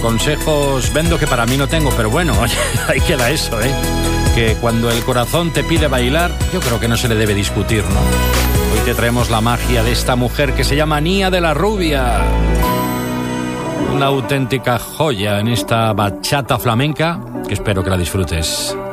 consejos vendo que para mí no tengo, pero bueno, ahí queda eso, que cuando el corazón te pide bailar, yo creo que no se le debe discutir, ¿no? Hoy te traemos la magia de esta mujer que se llama Nia de la Rubia. Una auténtica joya en esta bachata flamenca que espero que la disfrutes.